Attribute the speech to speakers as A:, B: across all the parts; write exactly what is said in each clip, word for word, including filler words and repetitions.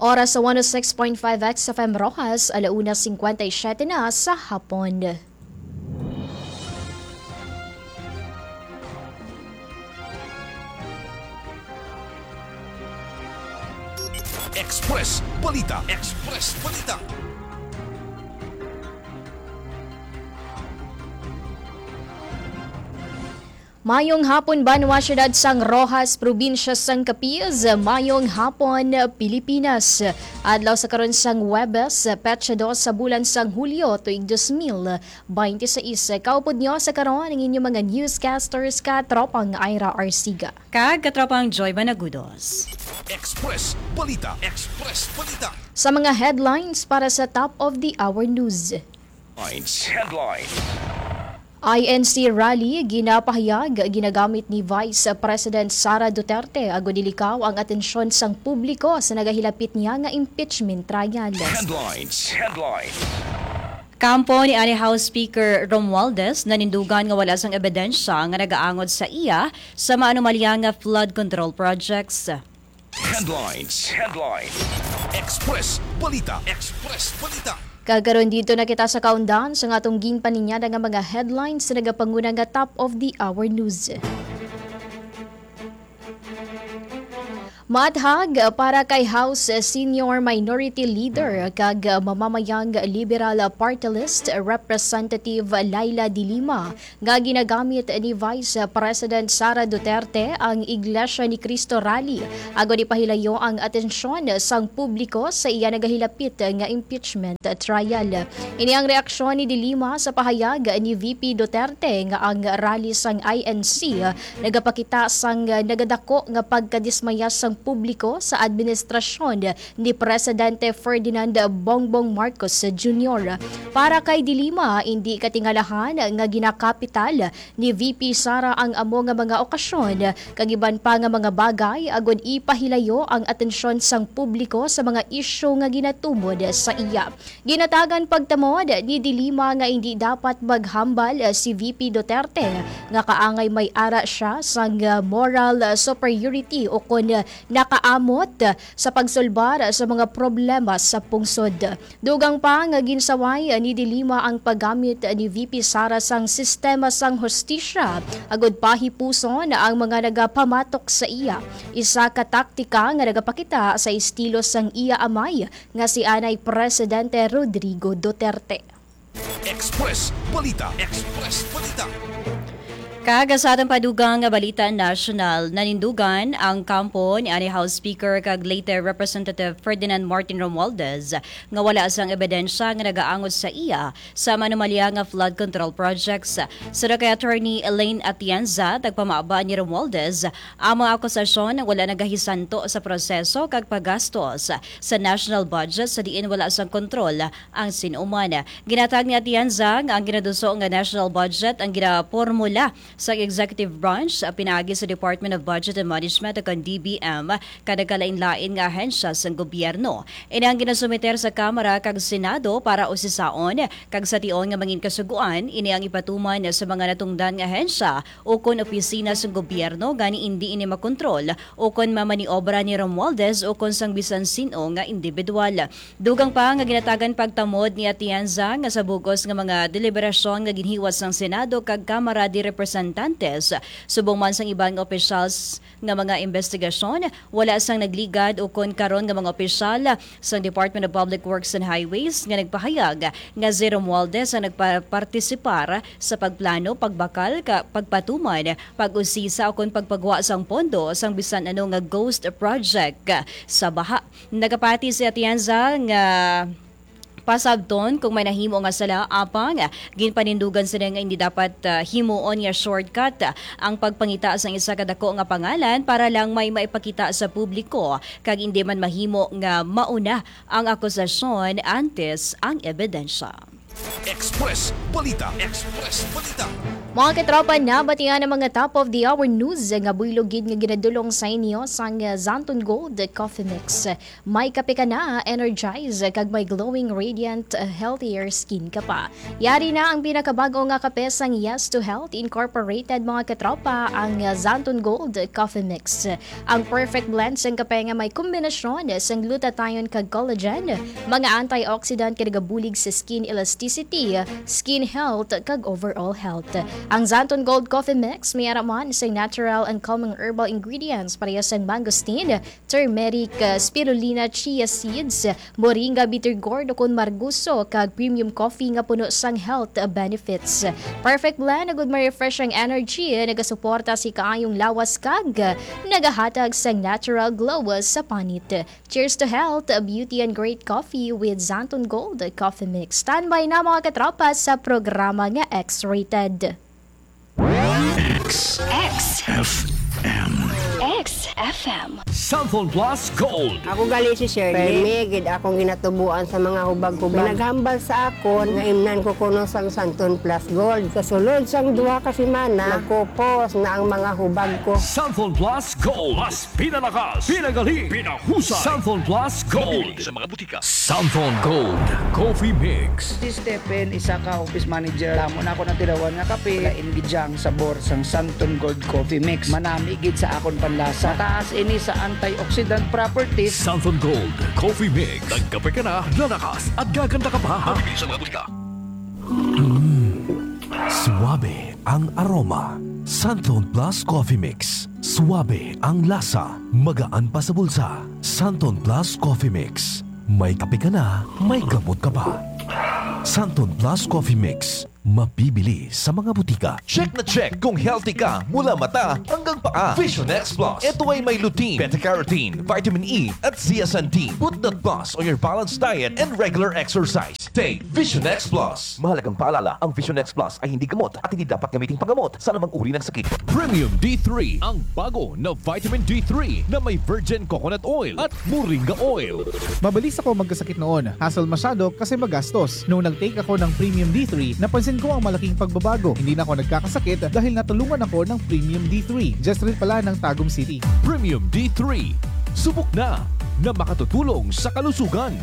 A: Oras sa one oh six point five X F M Rojas, alauna fifty-seven na sa hapon.
B: Express Balita. Express Balita.
A: Mayong hapon Banwa Syudad sang Rojas, Probinsya sang Capiz, mayong hapon Pilipinas. Adlaw sa karon sang Huwebes, petsa dos sa bulan sang Hulyo tuig twenty twenty-six. Kaupod nyo sa karon ang inyong mga newscasters ka tropang Ira Arsiga.
C: Kag katropang Joy Managudos.
B: Express Balita. Express Balita.
A: Sa mga headlines para sa top of the hour news.
B: Headline.
A: I N C rally ginapahayag ginagamit ni Vice President Sara Duterte ago dilikaw ang atensyon sang publiko sa nagahilapit niya nga impeachment trial.
B: Headlines. Headline.
C: Kampo ni ani House Speaker Romualdez nanindugan nga wala sang ebidensya nga nagaangod sa iya sa maanumalya nga flood control projects.
B: Headlines. Headline. Express Balita. Express Balita.
A: Kagaron dito na kita sa countdown sa nga atong ginpaninyada nga mga headlines sa nagapanguna nga top of the hour news. Mathag para kay House Senior Minority Leader kag mamamayang Liberal Party List Representative Laila De Lima nga ginagamit ni Vice President Sara Duterte ang Iglesia ni Cristo Rally ago ipahilayo ang atensyon sang publiko sa iya nagahilapit nga impeachment trial. Ini ang reaksyon ni De Lima sa pahayag ni V P Duterte nga ang rally sang I N C nagapakita sang nagadako nga pagkadismaya sang publiko sa administrasyon ni Presidente Ferdinand Bongbong Marcos Junior Para kay De Lima, hindi katingalahan nga ginakapital ni V P Sara ang amo nga mga okasyon, kagiban pa nga mga bagay agod ipahilayo ang atensyon sang publiko sa mga isyu nga ginatumod sa iya. Ginatagan pagtamod ni De Lima nga hindi dapat maghambal si V P Duterte nga kaangay may ara siya sang moral superiority o kon nakaamot sa pagsolbar sa mga problema sa pungsod. Dugang pa nga ginsaway ni De Lima ang paggamit ni V P Sara sang sistema sang hustisya agod pahipuson ang mga nagapamatok sa iya. Isa ka taktika nga nagapakita sa estilo sang iya amay nga si anay Presidente Rodrigo Duterte.
B: Express Balita. Express Balita.
C: Kagasatang padugang nga balita national nanindugan ang kampo ni ani House Speaker kag later Representative Ferdinand Martin Romualdez nga wala sang ebidensya nga nagaangod sa iya sa manumalya nga flood control projects. Sa kay Attorney Elaine Atienza tagpamaaba ni Romualdez ang mga akusasyon wala nagahisanto sa proseso kag paggastos sa national budget sa diin wala sang kontrol ang sinuman. Ginatag ni Atienza nga ang ginaduso nga national budget ang ginapormula sa executive branch pinaagi sa Department of Budget and Management o D B M kada kalain-lain nga ahensya sa gobyerno. Ini ang ginasumiter sa Kamara kag Senado para usisaon kag sa tion nga mangin kasuguan ini ang ipatuman sa mga natungdan nga ahensya o kon opisina sa gobyerno gani hindi ini makontrol o kon mamaniobra ni Romualdez o kon sang bisan sino nga individual. Dugang pa nga ginatagan pagtamod ni Atienza nga sa bugos nga mga deliberasyon nga ginhiwas ng Senado kag Kamara di Representantes subong man sang ibang opisyals nga mga investigasyon wala sang nagligad o kon karon nga mga opisyal sang Department of Public Works and Highways nga nagpahayag nga si Romualdez ang nagpartisipar sa pagplano, pagbakal, ka, pagpatuman, pag-usisa o kon pagpagwa sang pondo sang bisan ano nga ghost project sa baha. Nagapati si Atienza nga pasabton kung may nahimo nga sala apang ginpanindugan sila nga hindi dapat uh, himuon nga shortcut uh, ang pagpangita sa isa kadako nga pangalan para lang may maipakita sa publiko kag hindi man mahimo nga mauna ang akusasyon antes ang ebidensya.
B: Express Balita. Express Balita.
A: Mga katropa, nabatihan ang mga top of the hour news nga builogid nga ginadulong sa inyo sang uh, Zanton Gold Coffee Mix. May kape ka na, energize, kag may glowing, radiant, uh, healthier skin ka pa. Yari na ang pinakabago nga kape sang Yes to Health Incorporated, mga katropa, ang uh, Zanton Gold Coffee Mix. Ang perfect blend sang kape nga may kombinasyon sang glutathione kag collagen, mga antioxidant kag nagabulig sa skin elasticity, skin health kag overall health. Ang Zanton Gold Coffee Mix may araman sa natural and calming herbal ingredients parehas ang mangosteen, turmeric, uh, spirulina, chia seeds, moringa, bitter gourd o kun marguso kag premium coffee nga puno sang health uh, benefits. Perfect blend na good ma-refresh ang energy, uh, nagasuporta si kaayong lawas kag uh, nagahatag sang natural glow uh, sa panit. Cheers to health, uh, beauty and great coffee with Zanton Gold Coffee Mix. Standby na mga katropa sa programa nga X-Rated.
B: X
D: X
B: F M.
D: X F M.
B: Santon Plus Gold.
E: Ako gali si Shirley. Permigid akong ginatubuan sa mga hubag-hubag. Naghambal sa akon nga imnan ko kuno sang Santon Plus Gold. Sa sulod sang duha ka semana, nagkupos na ang mga hubag ko.
B: Santon Plus Gold. Mas pinalakas, pinagaling, pinahusay. Santon Plus Gold. Sa mga butika. Santon Gold Coffee Mix.
F: Si Stephen, isa ka office manager. Lamon ako na tirawan nga kape. Kaingidyang sabor sang Santon Gold Coffee Mix. Manamigid sa akon panlasa. Mataas ini sa antioxidant properties.
B: Santon Gold Coffee Mix. Nagkape ka na, lalakas at gaganda ka pa. Mabili sa mga butika.
G: Suwabe ang aroma. Santon Plus Coffee Mix. Suwabe ang lasa. Magaan pa sa bulsa. Santon Plus Coffee Mix. May kape ka na, may gamot ka pa. Santon Plus Coffee Mix. Mabibili sa mga butika.
H: Check na check kung healthy ka mula mata hanggang paa. Vision X Plus. Ito ay may lutein, beta-carotene, vitamin E at zeaxanthin. Put that plus on your balanced diet and regular exercise. Take Vision X Plus. Mahalagang paalala, ang Vision X Plus ay hindi gamot at hindi dapat gamiting panggamot sa anumang uri ng sakit.
B: Premium D three, ang bago na vitamin D three na may virgin coconut oil at moringa oil.
I: Mabilis ako magkasakit noon. Hassle masyado kasi magastos. Noong nag-take ako ng Premium D three, napansin ko ang malaking pagbabago. Hindi na ako nagkakasakit dahil natulungan ako ng Premium D three. Just rin pala ng Tagum City.
B: Premium D three. Subok na na makatutulong sa kalusugan.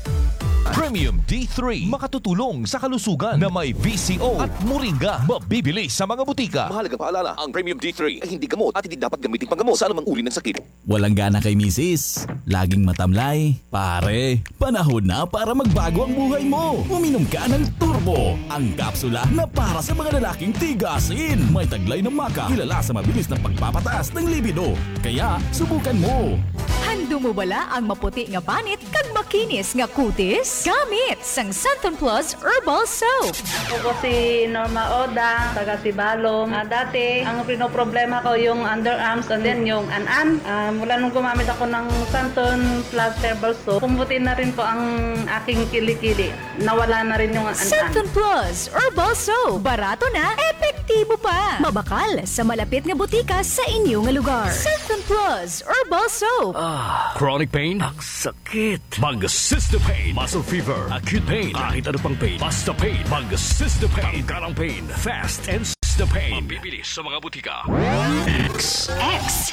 B: Premium D three. Makatutulong sa kalusugan na may V C O at moringa. Mabibili sa mga butika.
H: Mahalagang paalala, ang Premium D three ay hindi gamot at hindi dapat gamiting panggamot sa anumang uri ng sakit.
J: Walang gana kay misis, laging matamlay. Pare, panahon na para magbago ang buhay mo. Uminom ka ng Turbo, ang kapsula na para sa mga lalaking tigasin. May taglay ng maka, kilala sa mabilis na pagpapataas ng libido. Kaya, subukan mo.
D: Hando mo bala ang maputi nga panit kag makinis nga kutis? Gamit sang Santon Plus Herbal Soap.
K: Ako si Norma Oda, taga Sibalom. Uh, dati, ang pinoproblema ko yung underarms and then yung an-an. Uh, mula nung gumamit ako ng Santon Plus Herbal Soap, pumuti na rin po ang aking kilikili. Nawala na rin yung an-an.
D: Santon Plus Herbal Soap. Barato na, epektibo pa. Mabakal sa malapit nga butika sa inyo nga lugar. Santon Plus Herbal Soap.
B: Ah, chronic pain? Ang sakit. Mag-Sister Pain. Muscle fever. Acute pain. Kahit ano pang pain. Basta pain. Mag-Sister Pain. Tanggalang pain. Fast and Sister Pain. Mabibili sa mga butika. X
D: X